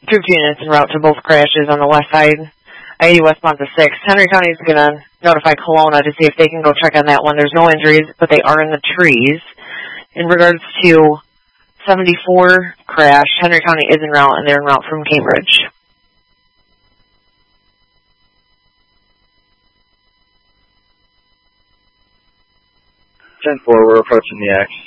Troop units en route to both crashes on the west side. I-80 westbound to 6. Henry County is going to notify Kelowna to see if they can go check on that one. There's no injuries, but they are in the trees. In regards to 74 crash, Henry County is en route, and they're en route from Cambridge. 10-4, we're approaching the X.